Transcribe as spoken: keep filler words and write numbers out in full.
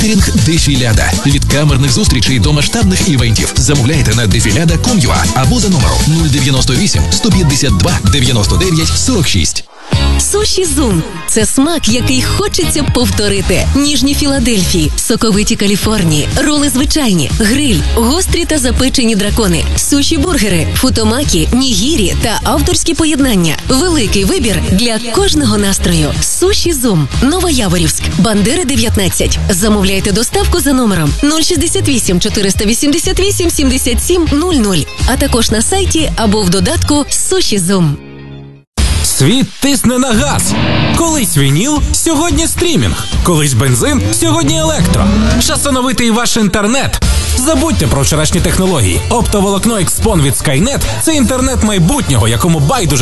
Кеттерінг Дефіляда. Від камерних зустрічей до масштабних івентів. Замовляйте на дефіляда крапка ком крапка ю а або за номером нуль дев'яносто вісім сто п'ятдесят два дев'яносто дев'ять сорок шість. Суші Зум – це смак, який хочеться повторити. Ніжні Філадельфії, соковиті Каліфорнії, роли звичайні, гриль, гострі та запечені дракони, суші-бургери, футомакі, нігірі та авторські поєднання. Великий вибір для кожного настрою. Суші Зум. Новояворівськ. Бандери дев'ятнадцять. Замовляйте доставку за номером нуль шістдесят вісім чотириста вісімдесят вісім сімдесят сім нуль нуль, а також на сайті або в додатку Суші Зум. Світ тисне на газ. Колись вініл, сьогодні стрімінг. Колись бензин, сьогодні електро. Час оновити і ваш інтернет. Забудьте про вчорашні технології. Оптоволокно Xpon від Skynet – це інтернет майбутнього, якому байдуже